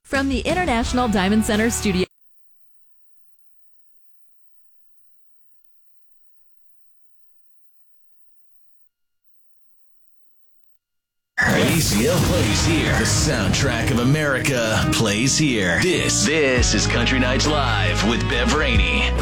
From the International Diamond Center studio. ACL plays here. The soundtrack of America plays here. This is Country Nights Live with Bev Rainey.